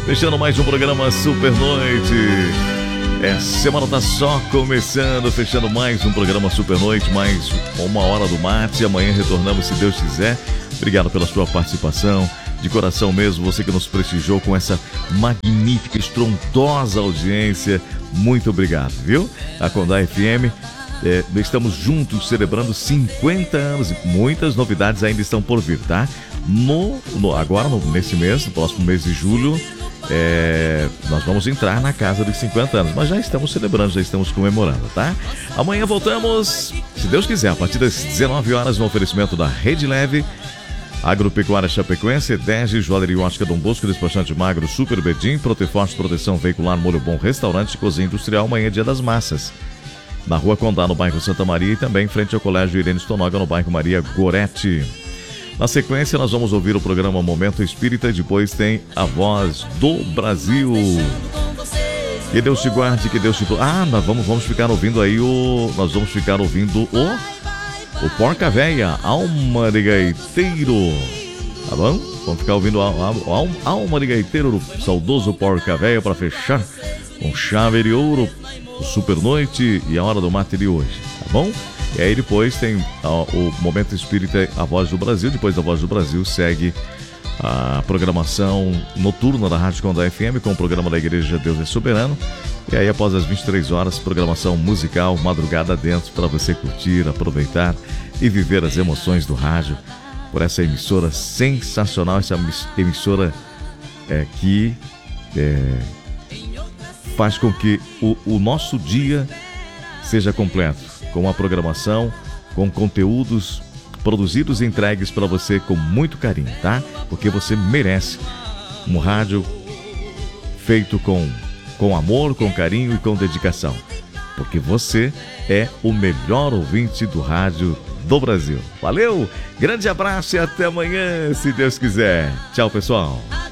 Fechando mais um programa Super Noite. Semana tá só começando, fechando mais um programa Super Noite, mais uma hora do mate. Amanhã retornamos, se Deus quiser. Obrigado pela sua participação, de coração mesmo, você que nos prestigiou com essa magnífica, estrondosa audiência. Muito obrigado, viu? A Condá FM, estamos juntos celebrando 50 anos e muitas novidades ainda estão por vir, tá? Nesse mês, no próximo mês de julho, nós vamos entrar na casa dos 50 anos, mas já estamos celebrando, já estamos comemorando, tá? Amanhã voltamos, se Deus quiser, a partir das 19 horas, no oferecimento da Rede Leve, Agropecuária Chapecoense, 10, Joalheria Ótica Dom Bosco, Despachante Magro, Super Bedim, Proteforte, Proteção Veicular, Molho Bom, Restaurante e Cozinha Industrial. Amanhã é Dia das Massas, na Rua Condá, no bairro Santa Maria, e também em frente ao Colégio Irene Stonoga, no bairro Maria Gorete. Na sequência, nós vamos ouvir o programa Momento Espírita e depois tem a Voz do Brasil. Que Deus te guarde, que Deus te... nós vamos ficar ouvindo aí Nós vamos ficar ouvindo o Porca Véia, Alma de Gaiteiro. Tá bom? Vamos ficar ouvindo Alma de Gaiteiro, do saudoso Porca Véia, para fechar com chave de ouro, o Super Noite e a Hora do Mate de hoje. Tá bom? E aí depois tem o Momento Espírita, a Voz do Brasil. Depois da Voz do Brasil segue a programação noturna da Rádio Condá FM com o programa da Igreja Deus é Soberano. E aí após as 23 horas, programação musical, madrugada dentro, para você curtir, aproveitar e viver as emoções do rádio por essa emissora sensacional, essa emissora que faz com que o nosso dia seja completo, com uma programação, com conteúdos produzidos e entregues para você com muito carinho, tá? Porque você merece um rádio feito com amor, com carinho e com dedicação. Porque você é o melhor ouvinte do rádio do Brasil. Valeu, grande abraço e até amanhã, se Deus quiser. Tchau, pessoal.